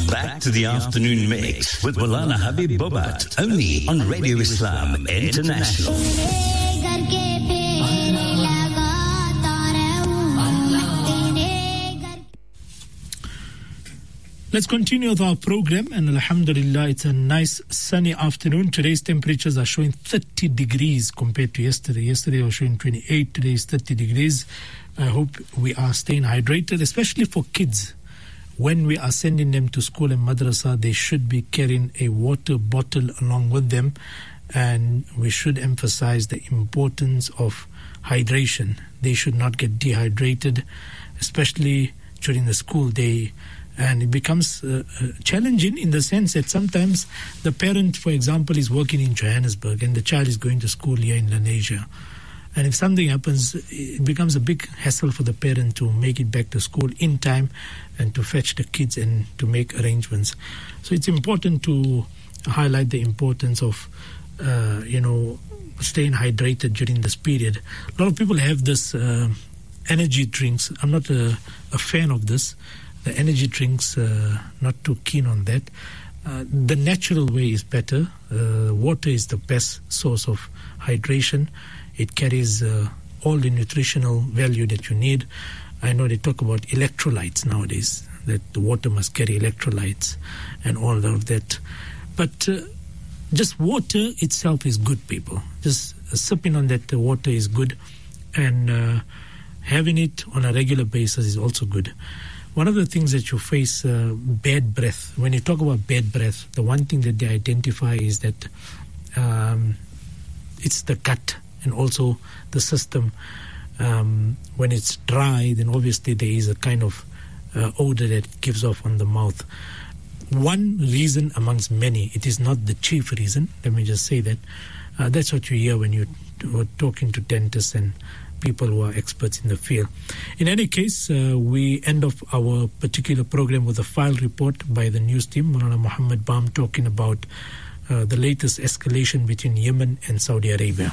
back to the afternoon mix with Maulana Habib Bobat, only on Radio Islam International. Let's continue with our program, and alhamdulillah, it's a nice sunny afternoon. Today's temperatures are showing 30 degrees compared to yesterday. Yesterday was showing 28, today is 30 degrees. I hope we are staying hydrated, especially for kids. When we are sending them to school and madrasa, they should be carrying a water bottle along with them, and we should emphasize the importance of hydration. They should not get dehydrated, especially during the school day. And it becomes challenging in the sense that sometimes the parent, for example, is working in Johannesburg and the child is going to school here in Lenasia. And if something happens, it becomes a big hassle for the parent to make it back to school in time and to fetch the kids and to make arrangements. So it's important to highlight the importance of, staying hydrated during this period. A lot of people have this energy drinks. I'm not a fan of this. The energy drinks, not too keen on that. The natural way is better. Water is the best source of hydration. It carries all the nutritional value that you need. I know they talk about electrolytes nowadays, that the water must carry electrolytes and all of that. But just water itself is good, people. Just sipping on that water is good, and having it on a regular basis is also good. One of the things that you face, bad breath. When you talk about bad breath, the one thing that they identify is that it's the gut and also the system. When it's dry, then obviously there is a kind of odor that gives off on the mouth. One reason amongst many, it is not the chief reason, let me just say that. That's what you hear when you're talking to dentists and people who are experts in the field. In any case, we end off our particular program with a file report by the news team, Maulana Muhammad Bam, talking about the latest escalation between Yemen and Saudi Arabia.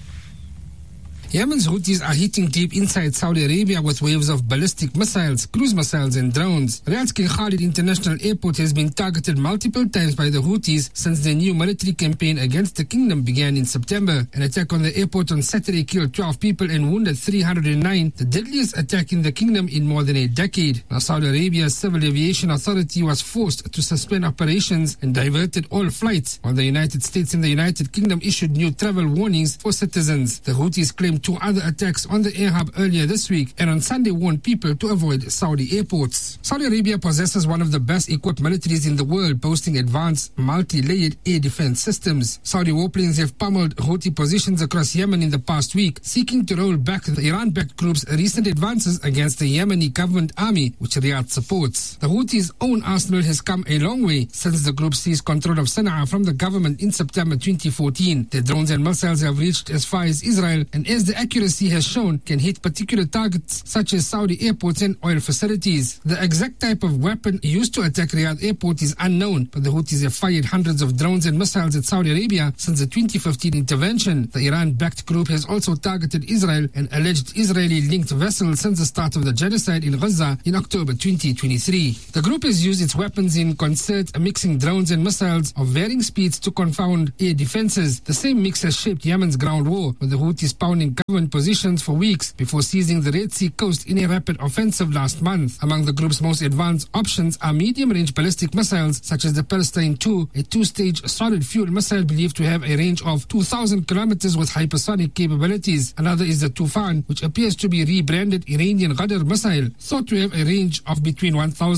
Yemen's Houthis are hitting deep inside Saudi Arabia with waves of ballistic missiles, cruise missiles and drones. Riyadh's King Khalid International Airport has been targeted multiple times by the Houthis since their new military campaign against the kingdom began in September. An attack on the airport on Saturday killed 12 people and wounded 309, the deadliest attack in the kingdom in more than a decade. Now, Saudi Arabia's Civil Aviation Authority was forced to suspend operations and diverted all flights, while the United States and the United Kingdom issued new travel warnings for citizens. The Houthis claimed 2 other attacks on the air hub earlier this week, and on Sunday warned people to avoid Saudi airports. Saudi Arabia possesses one of the best equipped militaries in the world, boasting advanced multi-layered air defense systems. Saudi warplanes have pummeled Houthi positions across Yemen in the past week, seeking to roll back the Iran-backed group's recent advances against the Yemeni government army, which Riyadh supports. The Houthis' own arsenal has come a long way since the group seized control of Sana'a from the government in September 2014. Their drones and missiles have reached as far as Israel, and as the accuracy has shown, can hit particular targets such as Saudi airports and oil facilities. The exact type of weapon used to attack Riyadh airport is unknown, but the Houthis have fired hundreds of drones and missiles at Saudi Arabia since the 2015 intervention. The Iran-backed group has also targeted Israel and alleged Israeli-linked vessels since the start of the genocide in Gaza in October 2023. The group has used its weapons in concert, mixing drones and missiles of varying speeds to confound air defenses. The same mix has shaped Yemen's ground war, with the Houthis pounding government positions for weeks before seizing the Red Sea coast in a rapid offensive last month. Among the group's most advanced options are medium-range ballistic missiles such as the Palestine II, a 2-stage solid-fuel missile believed to have a range of 2,000 kilometers with hypersonic capabilities. Another is the Tufan, which appears to be rebranded Iranian Ghadar missile, thought to have a range of between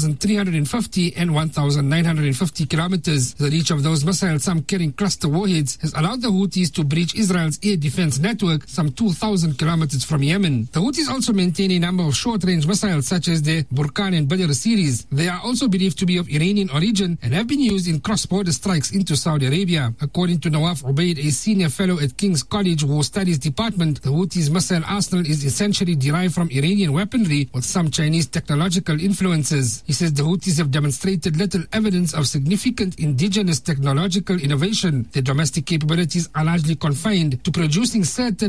1,350 and 1,950 kilometers. The reach of those missiles, some carrying cluster warheads, has allowed the Houthis to breach Israel's air defense network some 2,000 kilometers from Yemen. The Houthis also maintain a number of short-range missiles such as the Burkan and Badr series. They are also believed to be of Iranian origin and have been used in cross-border strikes into Saudi Arabia. According to Nawaf Ubaid, a senior fellow at King's College War Studies Department, the Houthis' missile arsenal is essentially derived from Iranian weaponry with some Chinese technological influences. He says the Houthis have demonstrated little evidence of significant indigenous technological innovation. Their domestic capabilities are largely confined to producing certain lower-end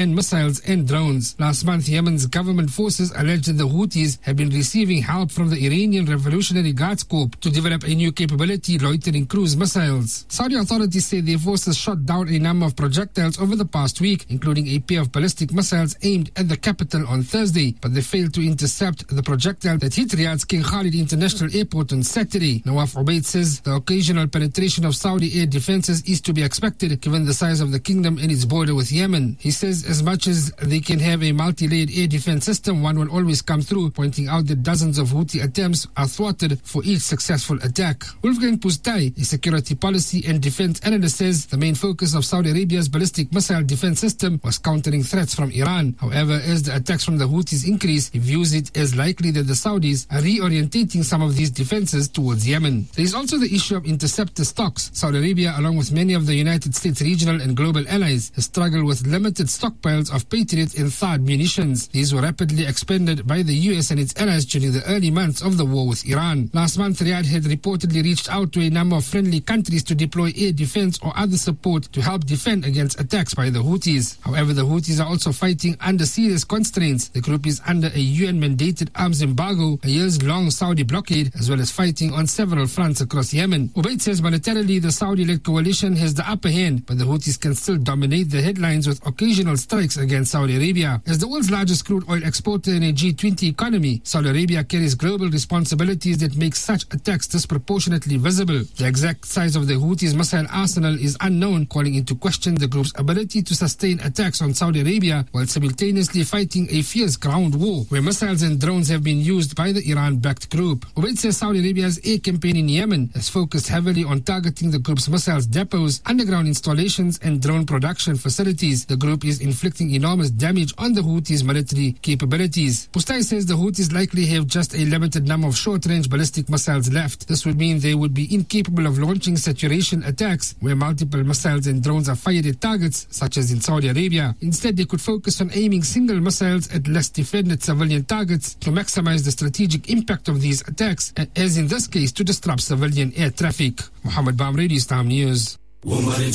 high-end missiles and drones. Last month, Yemen's government forces alleged that the Houthis have been receiving help from the Iranian Revolutionary Guards Corps to develop a new capability, loitering cruise missiles. Saudi authorities say their forces shot down a number of projectiles over the past week, including a pair of ballistic missiles aimed at the capital on Thursday, but they failed to intercept the projectile that hit Riyadh's King Khalid International Airport on Saturday. Nawaf Ubaid says the occasional penetration of Saudi air defenses is to be expected given the size of the kingdom and its border with Yemen. He says as much as they can have a multi-layered air defense system, one will always come through, pointing out that dozens of Houthi attempts are thwarted for each successful attack. Wolfgang Pustai, a security policy and defense analyst, says the main focus of Saudi Arabia's ballistic missile defense system was countering threats from Iran. However, as the attacks from the Houthis increase, he views it as likely that the Saudis are reorientating some of these defenses towards Yemen. There is also the issue of interceptor stocks. Saudi Arabia, along with many of the United States regional and global allies, has struggled with limited stockpiles of Patriot and THAAD munitions. These were rapidly expanded by the US and its allies during the early months of the war with Iran. Last month, Riyadh had reportedly reached out to a number of friendly countries to deploy air defense or other support to help defend against attacks by the Houthis. However, the Houthis are also fighting under serious constraints. The group is under a UN-mandated arms embargo, a years-long Saudi blockade, as well as fighting on several fronts across Yemen. Ubaid says monetarily the Saudi-led coalition has the upper hand, but the Houthis can still dominate the headlines with occasional strikes against Saudi Arabia. As the world's largest crude oil exporter in a G20 economy, Saudi Arabia carries global responsibilities that make such attacks disproportionately visible. The exact size of the Houthis' missile arsenal is unknown, calling into question the group's ability to sustain attacks on Saudi Arabia while simultaneously fighting a fierce ground war where missiles and drones have been used by the Iran-backed group. Ubaid says Saudi Arabia's air campaign in Yemen has focused heavily on targeting the group's missiles depots, underground installations and drone production facilities. The group is inflicting enormous damage on the Houthis' military capabilities. Pustai says the Houthis likely have just a limited number of short-range ballistic missiles left. This would mean they would be incapable of launching saturation attacks where multiple missiles and drones are fired at targets, such as in Saudi Arabia. Instead, they could focus on aiming single missiles at less defended civilian targets to maximize the strategic impact of these attacks, as in this case to disrupt civilian air traffic. Muhammad Bam, Radio Islam News.